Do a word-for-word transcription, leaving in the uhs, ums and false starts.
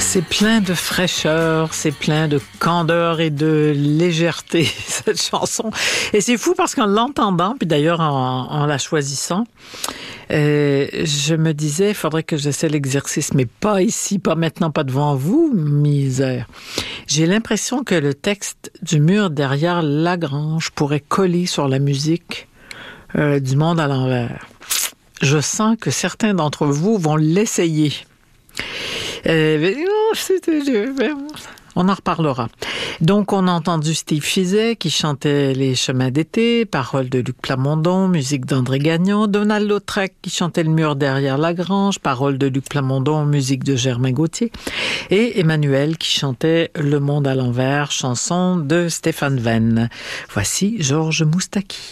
C'est plein de fraîcheur, c'est plein de candeur et de légèreté, cette chanson. Et c'est fou parce qu'en l'entendant, puis d'ailleurs en, en la choisissant, euh, je me disais, il faudrait que j'essaie l'exercice, mais pas ici, pas maintenant, pas devant vous, misère. J'ai l'impression que le texte du mur derrière Lagrange pourrait coller sur la musique euh, du monde à l'envers. Je sens que certains d'entre vous vont l'essayer. Euh, on en reparlera. Donc, on a entendu Steve Fizet qui chantait Les chemins d'été, paroles de Luc Plamondon, musique d'André Gagnon, Donald Lautrec qui chantait Le mur derrière Lagrange, paroles de Luc Plamondon, musique de Germain Gauthier, et Emmanuel qui chantait Le monde à l'envers, chanson de Stéphane Venn. Voici Georges Moustaki.